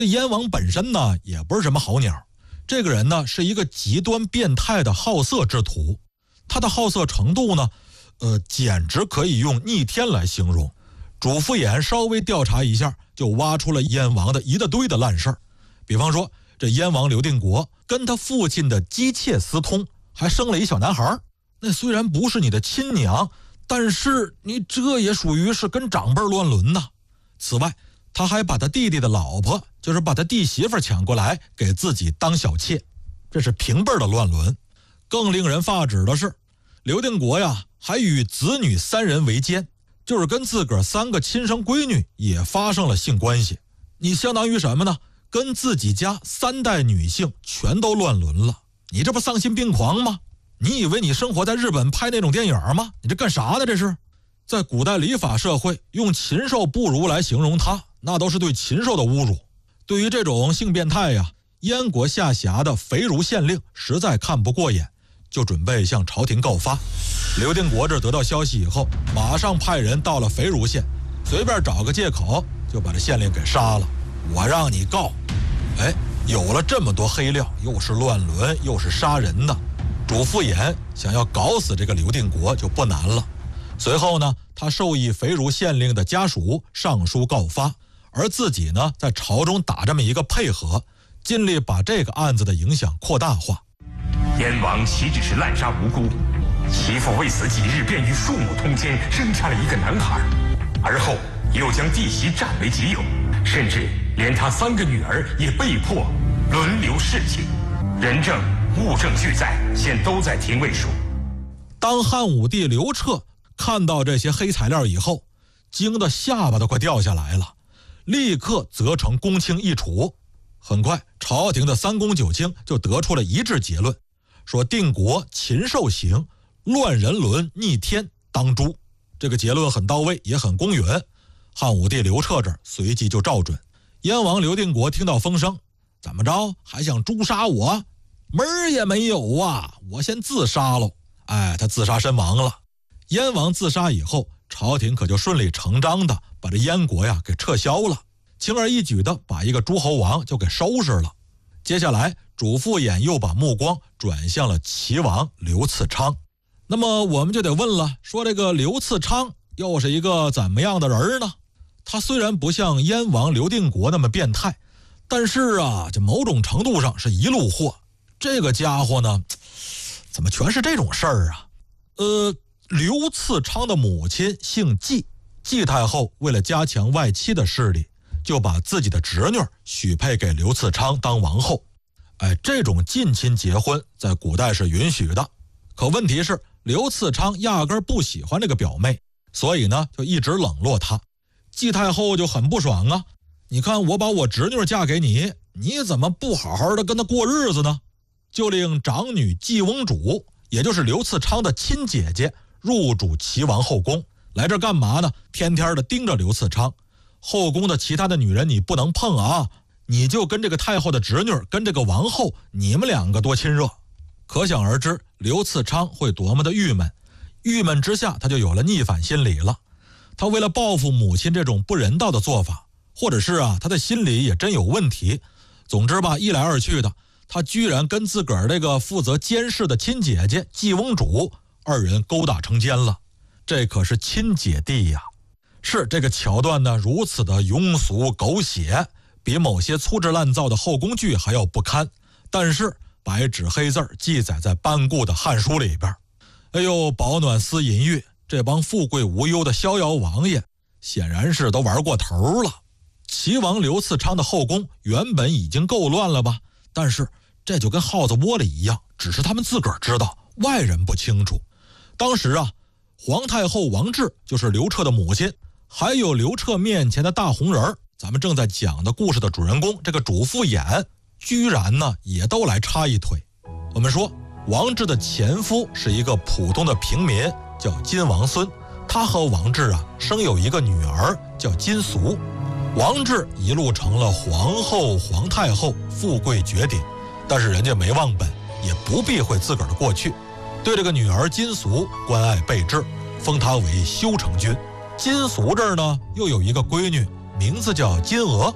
这燕王本身呢也不是什么好鸟，这个人呢是一个极端变态的好色之徒，他的好色程度呢简直可以用逆天来形容。主父偃稍微调查一下，就挖出了燕王的一大堆的烂事儿。比方说，这燕王刘定国跟他父亲的姬妾私通，还生了一小男孩。那虽然不是你的亲娘，但是你这也属于是跟长辈乱伦呐。此外，他还把他弟弟的老婆，就是把他弟媳妇抢过来给自己当小妾，这是平辈的乱伦。更令人发指的是，刘定国呀还与子女3人为奸，就是跟自个儿3个亲生闺女也发生了性关系。你相当于什么呢？跟自己家3代女性全都乱伦了。你这不丧心病狂吗？你以为你生活在日本拍那种电影吗？你这干啥呢？这是在古代礼法社会，用禽兽不如来形容他，那都是对禽兽的侮辱。对于这种性变态呀，燕国下辖的肥如县令实在看不过眼，就准备向朝廷告发。刘定国这得到消息以后，马上派人到了肥如县，随便找个借口就把这县令给杀了。我让你告。有了这么多黑料，又是乱伦又是杀人的，主父偃想要搞死这个刘定国就不难了。随后呢，他授意肥如县令的家属上书告发，而自己呢在朝中打这么一个配合，尽力把这个案子的影响扩大化。 燕王岂只是滥杀无辜，其父未死几日便与庶母通奸，生下了一个男孩，而后又将弟媳占为己有，甚至连他3个女儿也被迫轮流侍妾。人证物证俱在，现都在廷尉署。 当汉武帝刘彻看到这些黑材料以后，惊得下巴都快掉下来了，立刻责成公卿议处。很快，朝廷的3公9卿就得出了一致结论，说定国禽兽行，乱人伦，逆天，当诛。这个结论很到位，也很公允。汉武帝刘彻这儿随即就照准。燕王刘定国听到风声，怎么着还想诛杀我？门儿也没有啊，我先自杀喽。他自杀身亡了。燕王自杀以后，朝廷可就顺理成章的把这燕国呀给撤销了，轻而易举的把一个诸侯王就给收拾了。接下来主父偃又把目光转向了齐王刘赐昌。那么我们就得问了，说这个刘赐昌又是一个怎么样的人呢？他虽然不像燕王刘定国那么变态，但是啊，这某种程度上是一路货。这个家伙呢，怎么全是这种事儿啊？刘赐昌的母亲姓季，季太后为了加强外戚的势力，就把自己的侄女许配给刘赐昌当王后。这种近亲结婚在古代是允许的。可问题是，刘赐昌压根不喜欢这个表妹，所以呢就一直冷落她。季太后就很不爽啊，你看我把我侄女嫁给你，你怎么不好好的跟她过日子呢？就令长女季翁主，也就是刘赐昌的亲姐姐，入主齐王后宫。来这干嘛呢？天天的盯着刘赐昌，后宫的其他的女人你不能碰啊，你就跟这个太后的侄女，跟这个王后，你们2个多亲热。可想而知，刘赐昌会多么的郁闷。郁闷之下，他就有了逆反心理了。他为了报复母亲这种不人道的做法，或者是他的心理也真有问题。总之吧，一来二去的，他居然跟自个儿这个负责监视的亲姐姐季翁主2人勾搭成奸了。这可是亲姐弟呀！是这个桥段呢，如此的庸俗狗血，比某些粗制滥造的后宫剧还要不堪。但是白纸黑字记载在班固的《汉书》里边。保暖思淫欲，这帮富贵无忧的逍遥王爷显然是都玩过头了。齐王刘赐昌的后宫原本已经够乱了吧，但是这就跟耗子窝里一样，只是他们自个儿知道，外人不清楚。当时皇太后王氏就是刘彻的母亲，还有刘彻面前的大红人，咱们正在讲的故事的主人公这个主父偃，居然呢也都来插一腿。我们说王志的前夫是一个普通的平民，叫金王孙，他和王志生有一个女儿叫金俗。王志一路成了皇后皇太后，富贵绝顶，但是人家没忘本，也不避讳自个儿的过去，对这个女儿金俗关爱备至，封她为修成君。金俗这儿呢又有一个闺女，名字叫金娥。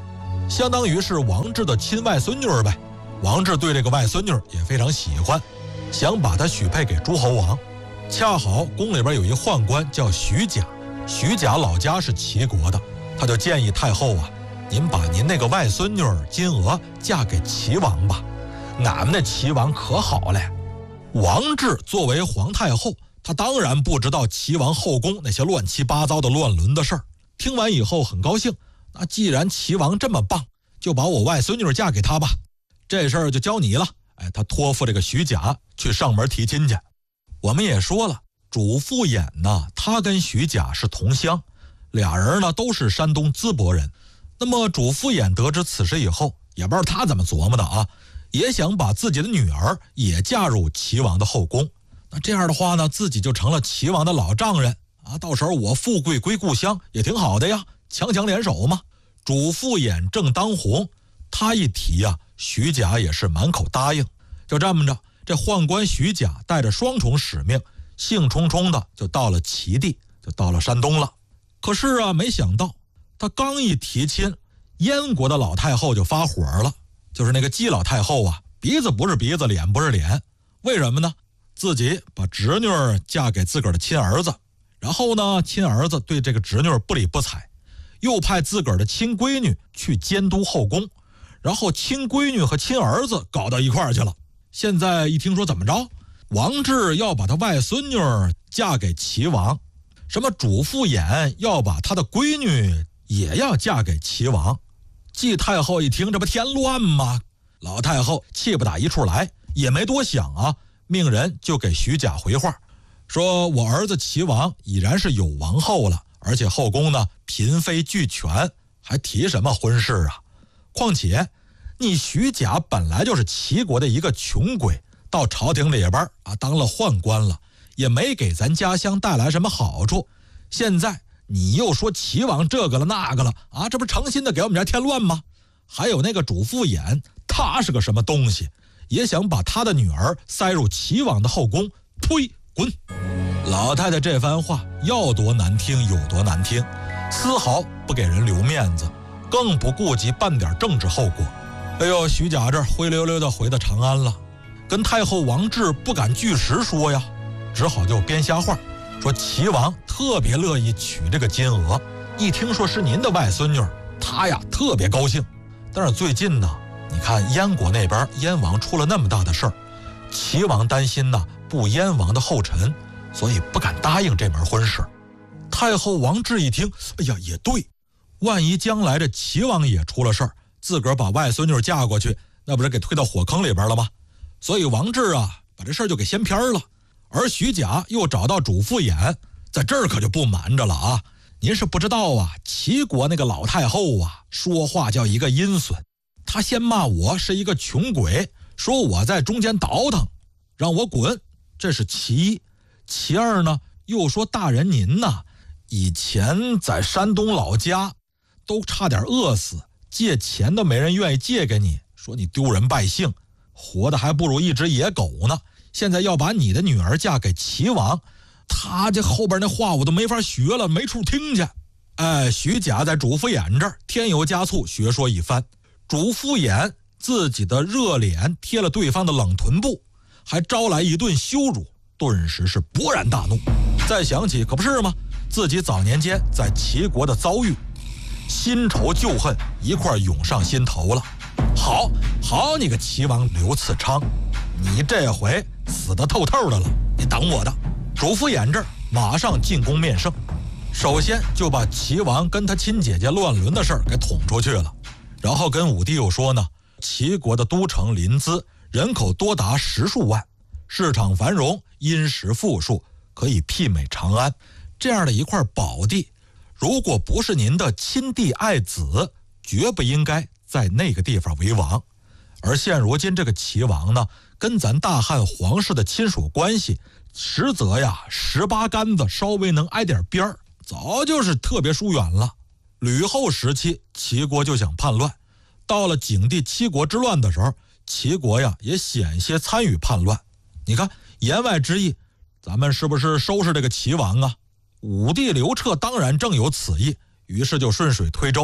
相当于是王志的亲外孙女呗。王志对这个外孙女也非常喜欢，想把她许配给诸侯王。恰好宫里边有一宦官叫徐甲，徐甲老家是齐国的，他就建议太后啊，您把您那个外孙女金娥嫁给齐王吧，俺们的齐王可好嘞。王志作为皇太后，他当然不知道齐王后宫那些乱七八糟的乱伦的事儿。听完以后很高兴，那既然齐王这么棒，就把我外孙女嫁给他吧，这事儿就交你了。他托付这个徐甲去上门提亲去。我们也说了，主父偃呢，他跟徐甲是同乡，俩人呢都是山东淄博人。那么主父偃得知此事以后，也不知道他怎么琢磨的啊，也想把自己的女儿也嫁入齐王的后宫。那这样的话呢，自己就成了齐王的老丈人啊，到时候我富贵归故乡也挺好的呀，强强联手嘛。主父偃正当红，他一提呀，徐甲也是满口答应。就这么着，这宦官徐甲带着双重使命，兴冲冲的就到了齐地，就到了山东了。可是啊，没想到他刚一提亲，燕国的老太后就发火了，就是那个姬老太后啊，鼻子不是鼻子，脸不是脸。为什么呢？自己把侄女嫁给自个儿的亲儿子，然后呢，亲儿子对这个侄女不理不睬，又派自个儿的亲闺女去监督后宫，然后亲闺女和亲儿子搞到一块儿去了。现在一听说怎么着，王志要把他外孙女嫁给齐王，什么主父偃要把他的闺女也要嫁给齐王。季太后一听，这不添乱吗？老太后气不打一处来，也没多想啊，命人就给徐甲回话，说我儿子齐王已然是有王后了，而且后宫呢嫔妃俱全，还提什么婚事啊？况且你徐甲本来就是齐国的一个穷鬼，到朝廷里边啊当了宦官了，也没给咱家乡带来什么好处。现在你又说齐王这个了那个了啊，这不是诚心的给我们家添乱吗？还有那个主父偃，他是个什么东西，也想把他的女儿塞入齐王的后宫，呸，滚！老太太这番话要多难听有多难听，丝毫不给人留面子，更不顾及半点政治后果。哎呦，徐甲这灰溜溜的回到长安了，跟太后王志不敢据实说呀，只好就编瞎话，说齐王特别乐意娶这个金娥，一听说是您的外孙女，他呀特别高兴。但是最近呢，你看燕国那边燕王出了那么大的事儿，齐王担心呢步燕王的后尘，所以不敢答应这门婚事。太后王志一听，哎呀也对，万一将来这齐王也出了事儿，自个儿把外孙女嫁过去，那不是给推到火坑里边了吗？所以王志啊把这事儿就给掀篇了。而徐甲又找到主父偃，在这儿可就不瞒着了啊，您是不知道啊，齐国那个老太后啊说话叫一个阴损，她先骂我是一个穷鬼，说我在中间倒腾，让我滚，这是其一。其二呢，又说大人您呐，以前在山东老家都差点饿死，借钱都没人愿意借给你，说你丢人败兴，活的还不如一只野狗呢。现在要把你的女儿嫁给齐王，他这后边那话我都没法学了，没处听去。徐甲在主父偃这儿添油加醋学说一番，主父偃自己的热脸贴了对方的冷臀部，还招来一顿羞辱，顿时是勃然大怒。再想起可不是吗，自己早年间在齐国的遭遇，新仇旧恨一块涌上心头了。好你个齐王刘次昌，你这回死得透透的了，你等我的。主父偃这儿马上进宫面圣，首先就把齐王跟他亲姐姐乱伦的事儿给捅出去了，然后跟武帝又说呢，齐国的都城临淄人口多达10数万，市场繁荣，殷实富庶，可以媲美长安。这样的一块宝地，如果不是您的亲弟爱子，绝不应该在那个地方为王。而现如今这个齐王呢，跟咱大汉皇室的亲属关系，实则呀18竿子稍微能挨点边儿，早就是特别疏远了。吕后时期，齐国就想叛乱，到了景帝七国之乱的时候，齐国呀也险些参与叛乱。你看言外之意，咱们是不是收拾这个齐王啊？武帝刘彻当然正有此意，于是就顺水推舟，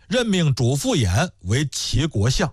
任命主父偃为齐国相。